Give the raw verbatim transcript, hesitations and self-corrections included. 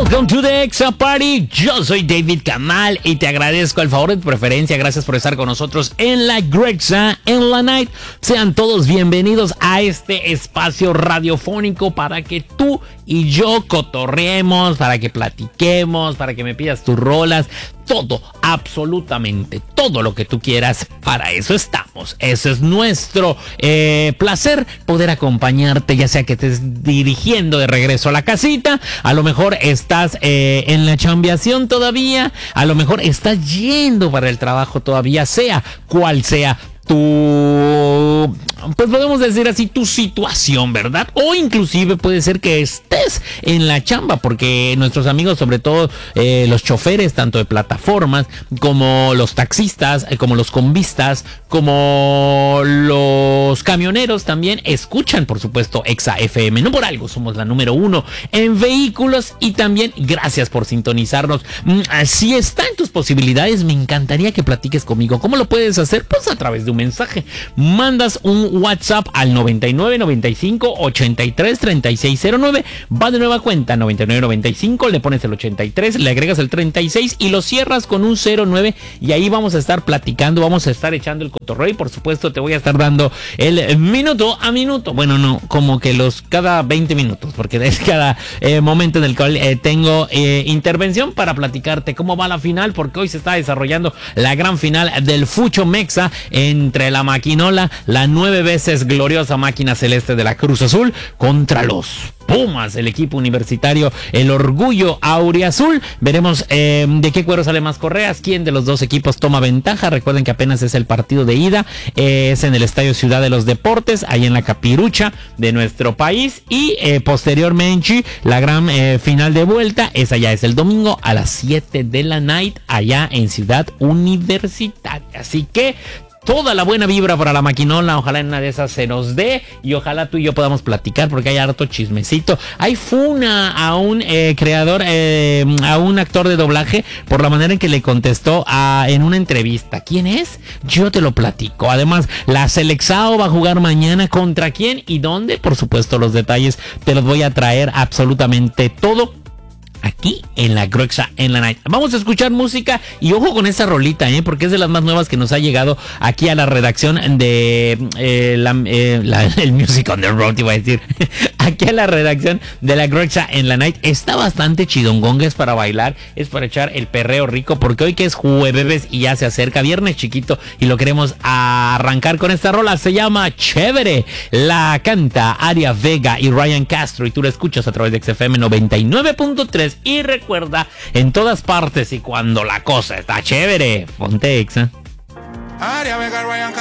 Welcome to the Exa Party. Yo soy David Kamal y te agradezco el favor de tu preferencia. Gracias por estar con nosotros en la Grexa en la Night. Sean todos bienvenidos a este espacio radiofónico para que tú y yo cotorreemos, para que platiquemos, para que me pidas tus rolas. Todo, absolutamente todo lo que tú quieras, para eso estamos. Ese es nuestro eh, placer, poder acompañarte, ya sea que estés dirigiendo de regreso a la casita, a lo mejor estás eh, en la chambeación todavía, a lo mejor estás yendo para el trabajo todavía, sea cual sea tu, pues podemos decir así, tu situación, ¿verdad? O inclusive puede ser que estés en la chamba, porque nuestros amigos, sobre todo eh, los choferes, tanto de plataformas, como los taxistas, eh, como los combistas, como los camioneros también, escuchan, por supuesto, Exa F M. No por algo somos la número uno en vehículos, y también gracias por sintonizarnos. Si está en tus posibilidades, me encantaría que platiques conmigo. ¿Cómo lo puedes hacer? Pues a través de un mensaje. Mandas un WhatsApp al noventa y nueve noventa y cinco ochenta y tres treinta y seis cero nueve. Va de nueva cuenta, noventa y nueve noventa y cinco, le pones el ochenta y tres, le agregas el treinta y seis y lo cierras con un cero nueve, y ahí vamos a estar platicando, vamos a estar echando el cotorreo, y por supuesto te voy a estar dando el minuto a minuto. Bueno, no, como que los cada veinte minutos, porque es cada eh, momento en el cual eh, tengo eh, intervención para platicarte cómo va la final, porque hoy se está desarrollando la gran final del Fucho Mexa entre la maquinola, la nueve veces gloriosa máquina celeste de la Cruz Azul, contra los Pumas, el equipo universitario, el orgullo auriazul. Veremos eh, de qué cuero sale más correas, quién de los dos equipos toma ventaja. Recuerden que apenas es el partido de ida, eh, es en el Estadio Ciudad de los Deportes, ahí en la Capirucha de nuestro país, y eh, posteriormente la gran eh, final de vuelta, esa ya es el domingo a las siete de la night, allá en Ciudad Universitaria. Así que toda la buena vibra para la maquinola, ojalá en una de esas se nos dé, y ojalá tú y yo podamos platicar, porque hay harto chismecito. Hay funa a un eh, creador, eh, a un actor de doblaje, por la manera en que le contestó a, en una entrevista. ¿Quién es? Yo te lo platico. Además, la Selecao va a jugar mañana. ¿Contra quién y dónde? Por supuesto, los detalles te los voy a traer absolutamente todo aquí en la Grexa en la Night. Vamos a escuchar música, y ojo con esa rolita, ¿eh? Porque es de las más nuevas que nos ha llegado aquí a la redacción de eh, la, eh, la, el Music on the Road, iba a decir. Aquí a la redacción de la Grexa en la Night. Está bastante chidongonga, es para bailar, es para echar el perreo rico, porque hoy que es jueves y ya se acerca viernes chiquito, y lo queremos arrancar con esta rola. Se llama Chévere, la canta Aria Vega y Ryan Castro, y tú la escuchas a través de X F M noventa y nueve punto tres. Y recuerda, en todas partes y cuando la cosa está chévere, ponte Exa. Aria Vega, Ryan Castro.